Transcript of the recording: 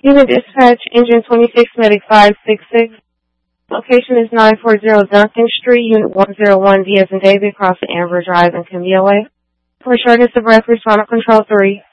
Unit Dispatch, Engine 26, Medic 566. Location is 940 Duncan Street, Unit 101, D as in David, across the Amber Drive in Camille Way. For shortness of breath, respond to Control 3.